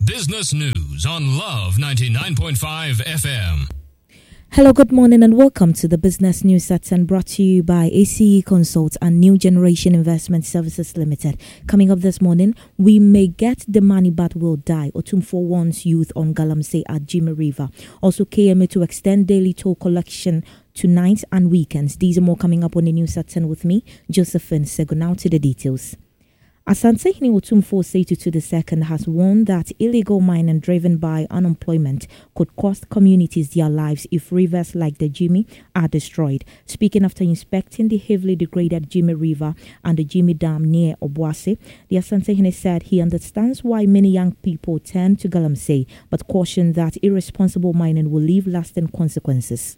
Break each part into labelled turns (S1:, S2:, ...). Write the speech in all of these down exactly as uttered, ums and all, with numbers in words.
S1: Business News on Love ninety-nine point five F M.
S2: Hello, good morning and welcome to the Business News Section brought to you by A C E Consult and New Generation Investment Services Limited. Coming up this morning, we may get the money but will die. Otumfuo warns youth on Galamsey at Jimmy River. Also, K M A to extend daily toll collection to nights and weekends. These are more coming up on the News Section with me, Josephine Sego. Now to the details. Asantehene Otumfuo Seitu the second has warned that illegal mining driven by unemployment could cost communities their lives if rivers like the Jimmy are destroyed. Speaking after inspecting the heavily degraded Jimmy River and the Jimmy Dam near Obuasi, the Asantehene said he understands why many young people turn to Galamsey, but cautioned that irresponsible mining will leave lasting consequences.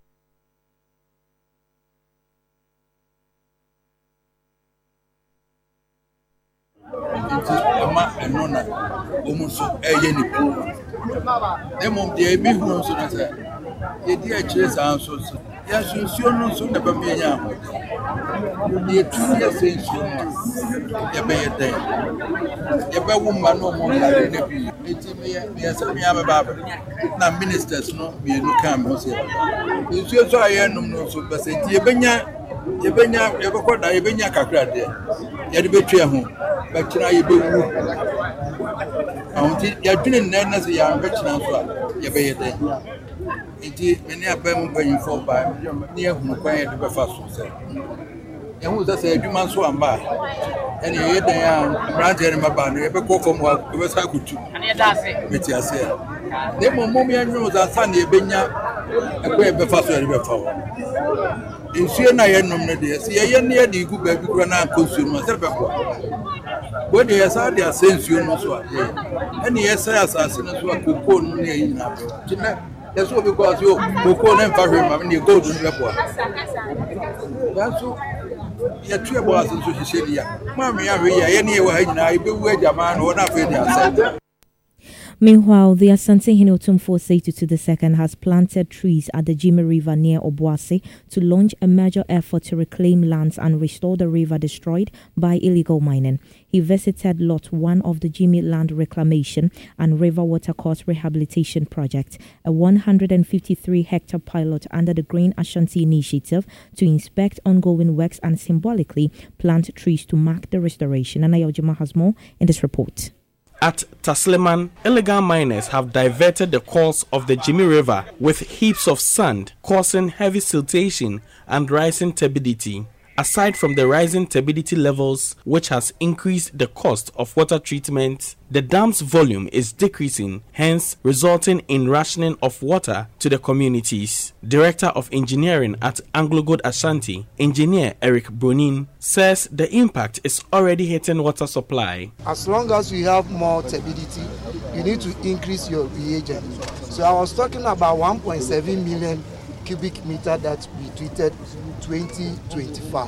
S3: Ama enona omuso eyeni demom de ebi hu so na say ye di akire san so so ya sunsuo no so na ba me nya ho ye tu ye sensuo no ye be ye den ye be wo ma no mo na le na bi eti me ye me se me aba ba na ministers no me enu kan mo se sunsuo so aye num no so ba se ti ye benya ye benya ye be koda ye benya kakra de ye de betwa ho ba kira ye be wu awti ya dwene na na se ya ba kira so a ye be ye den enti meni abam banyin fo ba ni ehunu kwan ye de be fa so se ye hu za se adwuma so amba ene ye den ya branje ne maba no ye be kokom wa ye be sa kutu ane da se meti ase ne momom ya nyu za sa ne ye benya ekwe be fa so ye be fa wo insuo na ye nom ne de se ye ne ye de igu ba bi kura na konsuo no se be ko when you saw the ascension, and yes, as soon as you are coupon near enough. That's what because you coupon and farm when you go to the airport. That's so. Yeah, two was in Susia. Mammy, anywhere I be where your man or not.
S2: Meanwhile, the Asantehene Otumfuo Seitu the second has planted trees at the Jimmy River near Obuasi to launch a major effort to reclaim lands and restore the river destroyed by illegal mining. He visited Lot one of the Jimmy Land Reclamation and River Watercourse Rehabilitation Project, a one hundred fifty-three hectare pilot under the Green Ashanti Initiative to inspect ongoing works and symbolically plant trees to mark the restoration. Anayojima has more in this report.
S4: At Tasleman, illegal miners have diverted the course of the Jimmy River with heaps of sand, causing heavy siltation and rising turbidity. Aside from the rising turbidity levels, which has increased the cost of water treatment, the dam's volume is decreasing, hence resulting in rationing of water to the communities. Director of Engineering at AngloGold Ashanti, Engineer Eric Brunin, says the impact is already hitting water supply.
S5: As long as we have more turbidity, you need to increase your reagent. So I was talking about one point seven million cubic meter that we treated twenty twenty-five.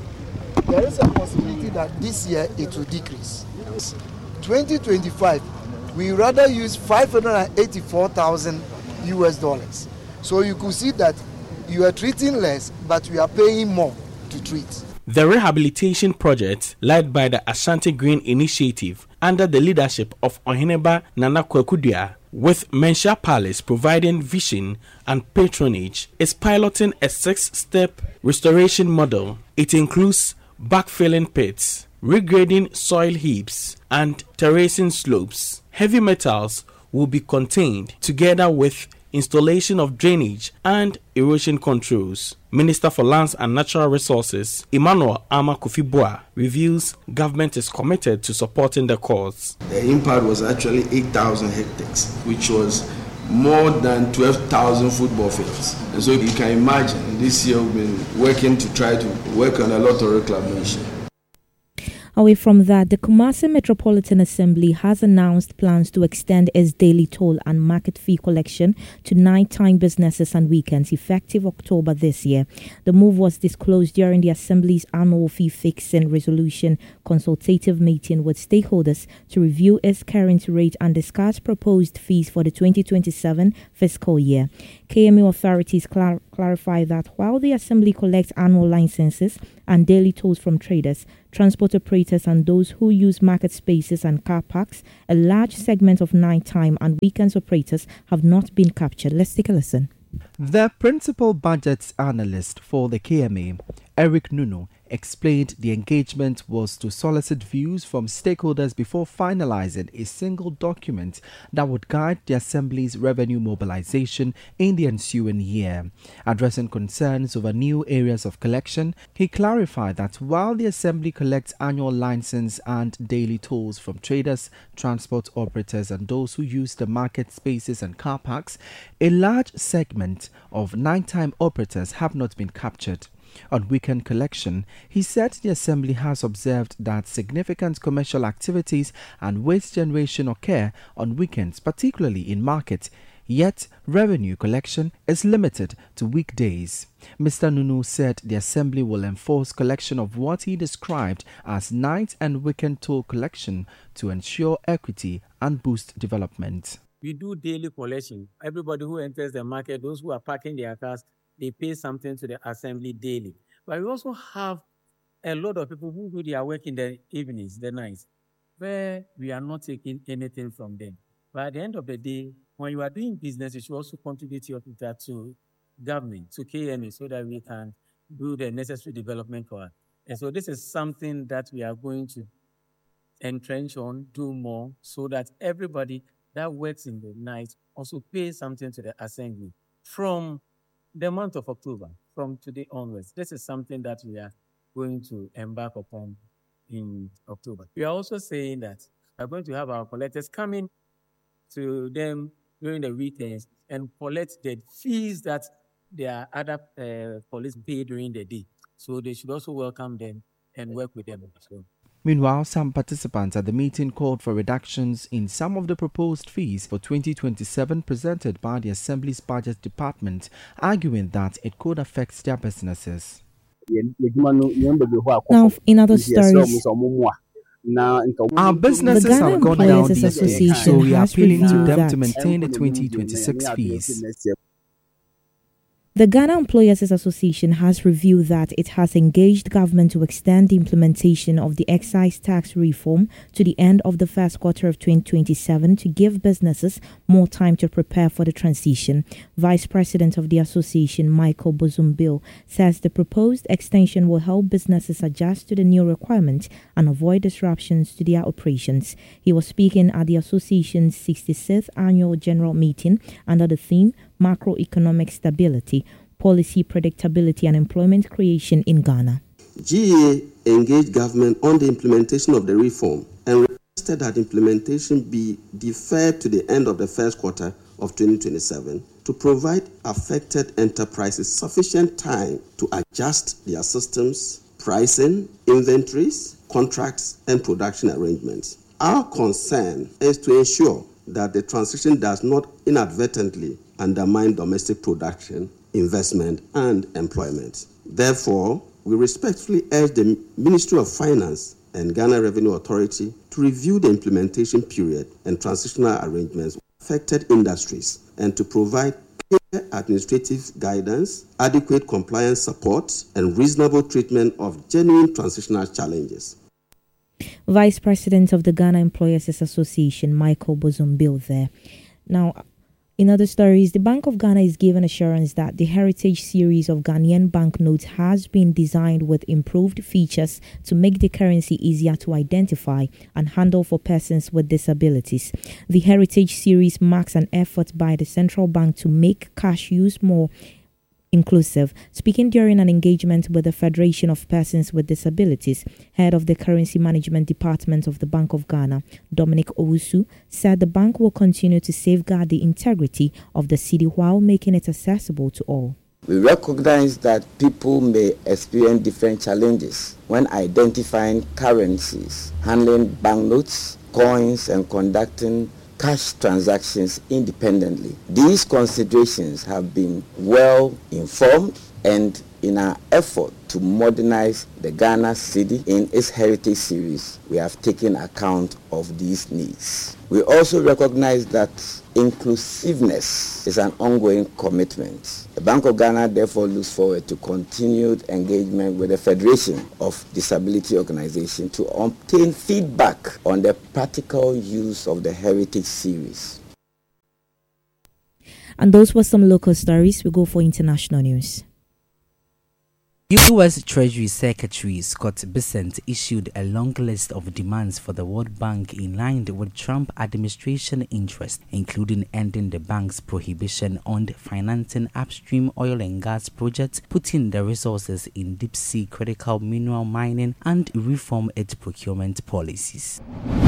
S5: There is a possibility that this year it will decrease. twenty twenty-five, we rather use five hundred eighty-four thousand U S dollars. So you could see that you are treating less, but we are paying more to treat.
S4: The rehabilitation project, led by the Ashanti Green Initiative under the leadership of Oheneba Nana Kwekudua, with Mensha Palace providing vision and patronage, is piloting a six-step restoration model. It includes backfilling pits, regrading soil heaps, and terracing slopes. Heavy metals will be contained together with installation of drainage and erosion controls. Minister for Lands and Natural Resources, Emmanuel Ama Kofi-Boa, reveals government is committed to supporting the cause.
S6: The impact was actually eight thousand hectares, which was more than twelve thousand football fields. And so you can imagine, this year we've been working to try to work on a lot of reclamation.
S2: Away from that, the Kumasi Metropolitan Assembly has announced plans to extend its daily toll and market fee collection to nighttime businesses and weekends effective October this year. The move was disclosed during the Assembly's annual fee fixing resolution consultative meeting with stakeholders to review its current rate and discuss proposed fees for the twenty twenty-seven fiscal year. K M A authorities clar- clarify that while the Assembly collects annual licenses and daily tolls from traders, transport operators, and those who use market spaces and car parks, a large segment of nighttime and weekends operators have not been captured. Let's take a listen.
S7: The principal budgets analyst for the K M A, Eric Nunu, explained the engagement was to solicit views from stakeholders before finalizing a single document that would guide the Assembly's revenue mobilization in the ensuing year. Addressing concerns over new areas of collection, he clarified that while the Assembly collects annual license and daily tolls from traders, transport operators, and those who use the market spaces and car parks, a large segment of nighttime operators have not been captured. On weekend collection, he said the Assembly has observed that significant commercial activities and waste generation occur on weekends, particularly in market, yet revenue collection is limited to weekdays. Mister Nunu said the Assembly will enforce collection of what he described as night and weekend toll collection to ensure equity and boost development.
S8: We do daily collection. Everybody who enters the market, those who are parking their cars, they pay something to the Assembly daily. But we also have a lot of people who do their work in the evenings, the nights, where we are not taking anything from them. But at the end of the day, when you are doing business, you should also contribute your data to government, to K M A, so that we can do the necessary development for us. And so this is something that we are going to entrench on, do more, so that everybody that works in the night also pays something to the Assembly from the month of October, from today onwards. This is something that we are going to embark upon in October. We are also saying that we are going to have our collectors come in to them during the weekends and collect the fees that their other uh, police pay during the day. So they should also welcome them and work with them. So.
S7: Meanwhile, some participants at the meeting called for reductions in some of the proposed fees for twenty twenty-seven presented by the Assembly's Budget Department, arguing that it could affect their businesses.
S2: Now, in other stories,
S7: our businesses have gone down these days, so we are appealing to them to maintain the twenty twenty-six fees.
S2: The Ghana Employers Association has revealed that it has engaged government to extend the implementation of the excise tax reform to the end of the first quarter of twenty twenty-seven to give businesses more time to prepare for the transition. Vice President of the association, Michael Bozumbil, says the proposed extension will help businesses adjust to the new requirement and avoid disruptions to their operations. He was speaking at the association's sixty-sixth annual general meeting under the theme Macroeconomic Stability, Policy Predictability and Employment Creation in Ghana.
S9: G E A engaged government on the implementation of the reform and requested that implementation be deferred to the end of the first quarter of twenty twenty-seven to provide affected enterprises sufficient time to adjust their systems, pricing, inventories, contracts, and production arrangements. Our concern is to ensure that the transition does not inadvertently undermine domestic production, investment, and employment. Therefore, we respectfully urge the Ministry of Finance and Ghana Revenue Authority to review the implementation period and transitional arrangements with affected industries and to provide clear administrative guidance, adequate compliance support, and reasonable treatment of genuine transitional challenges.
S2: Vice President of the Ghana Employers Association, Michael Bozumbil there. Now, in other stories, the Bank of Ghana is given assurance that the Heritage series of Ghanaian banknotes has been designed with improved features to make the currency easier to identify and handle for persons with disabilities. The Heritage series marks an effort by the central bank to make cash use more inclusive. Speaking during an engagement with the Federation of Persons with Disabilities, head of the Currency Management Department of the Bank of Ghana, Dominic Owusu, said the bank will continue to safeguard the integrity of the cedi while making it accessible to all.
S10: We recognize that people may experience different challenges when identifying currencies, handling banknotes, coins, and conducting cash transactions independently. These considerations have been well informed and In our effort to modernize the Ghana city in its heritage series, we have taken account of these needs. We also recognize that inclusiveness is an ongoing commitment. The Bank of Ghana therefore looks forward to continued engagement with the Federation of Disability Organizations to obtain feedback on the practical use of the heritage series.
S2: And those were some local stories. We go for international news.
S11: U S Treasury Secretary Scott Bessent issued a long list of demands for the World Bank in line with Trump administration interests, including ending the bank's prohibition on financing upstream oil and gas projects, putting the resources in deep-sea critical mineral mining, and reform its procurement policies.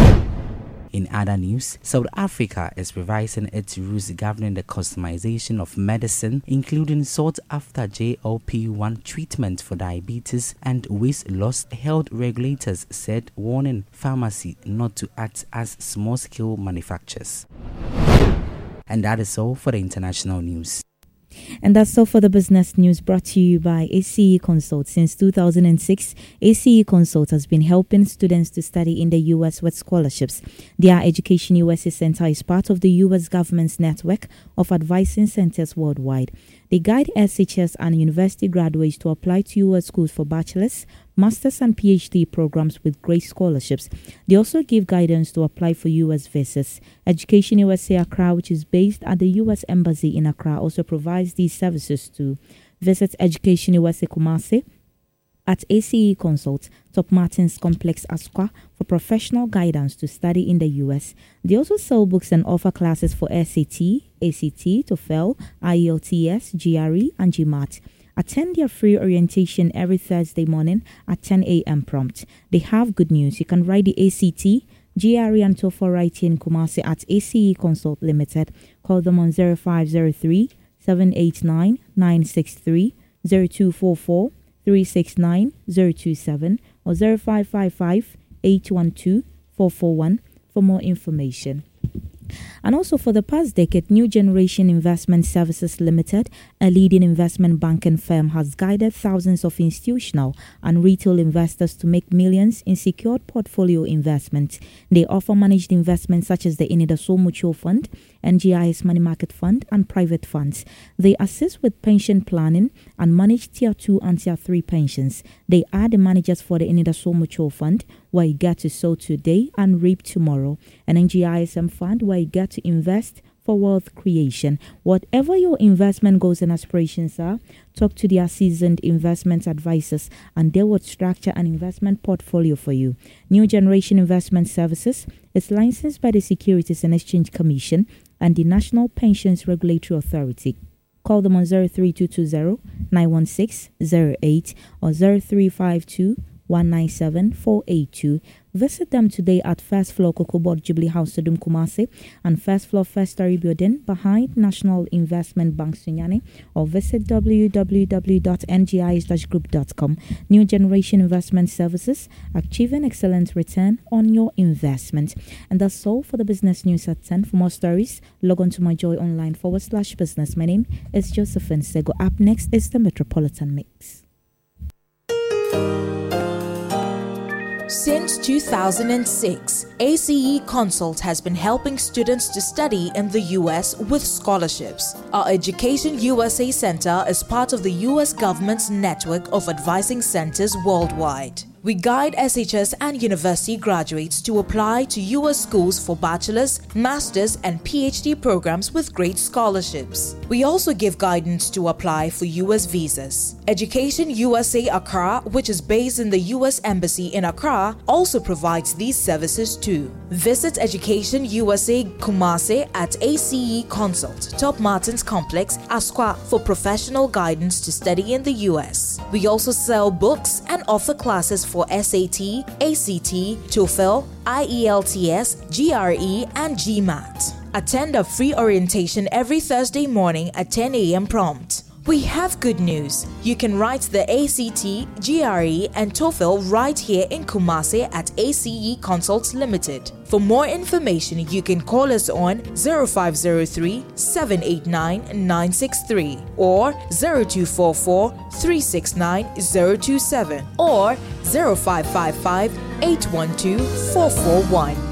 S11: In other news, South Africa is revising its rules governing the customization of medicine, including sought-after G L P one treatment for diabetes and weight loss, health regulators said, warning pharmacy not to act as small-scale manufacturers. And that is all for the international news.
S2: And that's all for the business news, brought to you by A C E Consult. Since two thousand six, A C E Consult has been helping students to study in the U S with scholarships. Their Education U S A Center is part of the U S government's network of advising centers worldwide. They guide S H S and university graduates to apply to U S schools for bachelor's, master's and P H D programs with great scholarships. They also give guidance to apply for U S visas. Education U S A Accra, which is based at the U S Embassy in Accra, also provides these services too. Visit Education U S A Kumasi at A C E Consult, Top Martins Complex, Asqua, for professional guidance to study in the U S. They also sell books and offer classes for S A T, A C T, TOEFL, I E L T S, G R E, and GMAT. Attend their free orientation every Thursday morning at ten a.m. prompt. They have good news. You can write the A C T, G R E, and TOEFL writing in Kumasi at A C E Consult Limited. Call them on zero five zero three, seven eight nine, nine six three, zero two four four, three six nine, zero two seven or zero five five five, eight one two, four four one for more information. And also, for the past decade, New Generation Investment Services Limited, a leading investment banking firm, has guided thousands of institutional and retail investors to make millions in secured portfolio investments. They offer managed investments such as the Inidaso Mutual Fund, N G I S Money Market Fund, and private funds. They assist with pension planning and manage Tier two and Tier three pensions. They are the managers for the Inidaso Mutual Fund, where you get to sow today and reap tomorrow, an N G I S M fund where you get to invest for wealth creation. Whatever your investment goals and aspirations are, talk to their seasoned investment advisors and they will structure an investment portfolio for you. New Generation Investment Services is licensed by the Securities and Exchange Commission and the National Pensions Regulatory Authority. Call them on zero three two two zero, nine one six, zero eight or zero three five two, one nine seven, four eight two. Visit them today at first floor Kokobot Jubilee House, Sodom Kumasi, and first floor First Story Building behind National Investment Bank Sunyani, or visit w w w dot n g i s dash group dot com. New Generation Investment Services, achieving excellent return on your investment. And that's all for the business news at ten. For more stories, log on to my joy online forward slash business. My name is Josephine Sego. Up next is the Metropolitan Mix.
S12: Since two thousand six, A C E Consult has been helping students to study in the U S with scholarships. Our Education U S A Center is part of the U S government's network of advising centers worldwide. We guide S H S and university graduates to apply to U S schools for bachelor's, master's, and P H D programs with great scholarships. We also give guidance to apply for U S visas. Education U S A Accra, which is based in the U S Embassy in Accra, also provides these services too. Visit Education U S A Kumasi at A C E Consult, Top Martins Complex, Asqua, for professional guidance to study in the U S. We also sell books and offer classes for S A T, A C T, TOEFL, I E L T S, G R E, and GMAT. Attend a free orientation every Thursday morning at ten a.m. prompt. We have good news. You can write the A C T, G R E, and TOEFL right here in Kumasi at A C E Consults Limited. For more information, you can call us on zero five zero three, seven eight nine, nine six three or zero two four four, three six nine, zero two seven or zero five five five, eight one two, four four one.